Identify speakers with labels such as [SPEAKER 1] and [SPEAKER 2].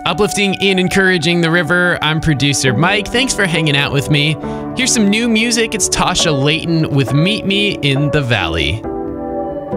[SPEAKER 1] Uplifting and encouraging the river, I'm producer Mike. Thanks for hanging out with me. Here's some new music. It's Tasha Layton with Meet Me in the Valley.